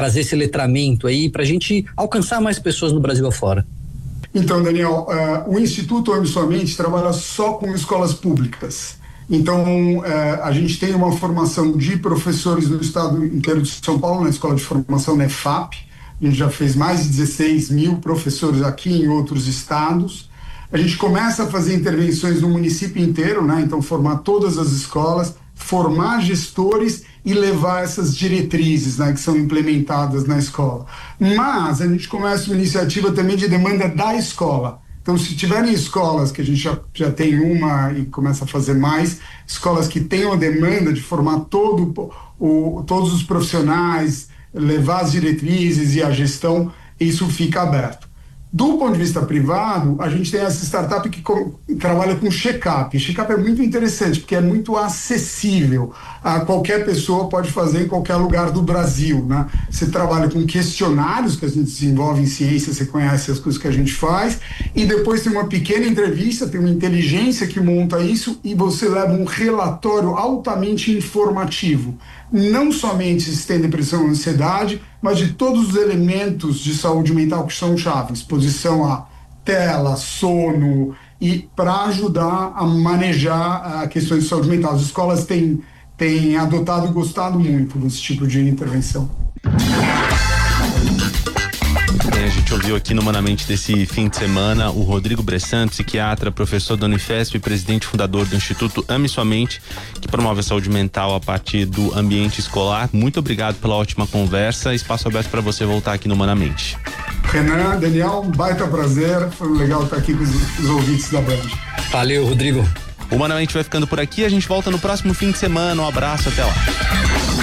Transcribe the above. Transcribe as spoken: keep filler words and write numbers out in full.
trazer esse letramento aí para a gente alcançar mais pessoas no Brasil afora? Então, Daniel, uh, o Instituto Ame Sua Mente trabalha só com escolas públicas. Então, uh, a gente tem uma formação de professores no estado inteiro de São Paulo, na Escola de Formação NEFAP. A gente já fez mais de dezesseis mil professores aqui em outros estados. A gente começa a fazer intervenções no município inteiro, né? Então, formar todas as escolas, formar gestores e levar essas diretrizes, né, que são implementadas na escola. Mas a gente começa uma iniciativa também de demanda da escola. Então, se tiverem escolas, que a gente já, já tem uma e começa a fazer mais, escolas que tenham a demanda de formar todo o, todos os profissionais, levar as diretrizes e a gestão, isso fica aberto. Do ponto de vista privado, a gente tem essa startup que co- trabalha com check-up. Check-up é muito interessante, porque é muito acessível. A qualquer pessoa pode fazer em qualquer lugar do Brasil, né? Você trabalha com questionários que a gente desenvolve em ciência, você conhece as coisas que a gente faz, e depois tem uma pequena entrevista, tem uma inteligência que monta isso, e você leva um relatório altamente informativo. Não somente se tem depressão ou ansiedade, mas de todos os elementos de saúde mental que são chaves, exposição a tela, sono, e para ajudar a manejar a questões de saúde mental. As escolas têm, têm adotado e gostado muito desse tipo de intervenção. A gente ouviu aqui no Humanamente desse fim de semana o Rodrigo Bressan, psiquiatra, professor da Unifesp e presidente fundador do Instituto Ame Sua Mente, que promove a saúde mental a partir do ambiente escolar. Muito obrigado pela ótima conversa. Espaço aberto para você voltar aqui no Humanamente. Renan, Daniel, um baita prazer. Foi legal estar aqui com os, os ouvintes da Band. Valeu, Rodrigo. O Humanamente vai ficando por aqui. A gente volta no próximo fim de semana. Um abraço, até lá.